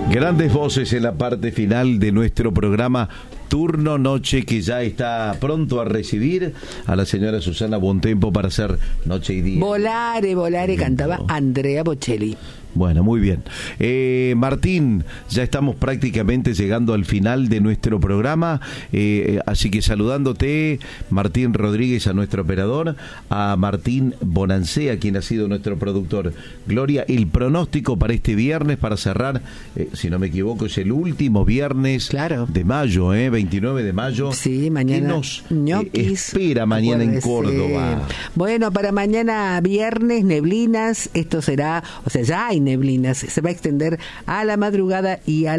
Grandes voces en la parte final de nuestro programa Turno Noche, que ya está pronto a recibir a la señora Susana Bontempo para hacer Noche y Día. Volare, volare, cantaba Andrea Bocelli. Bueno, muy bien. Martín, ya estamos prácticamente llegando al final de nuestro programa, así que saludándote, Martín Rodríguez, a nuestro operador, a Martín Bonancea, quien ha sido nuestro productor. Gloria, el pronóstico para este viernes, para cerrar, si no me equivoco, es el último viernes de mayo, 29 de mayo. Sí, mañana. ¿Qué nos espera mañana en Córdoba? Bueno, para mañana viernes, neblinas, esto será, o sea, ya hay neblinas, se va a extender a la madrugada y a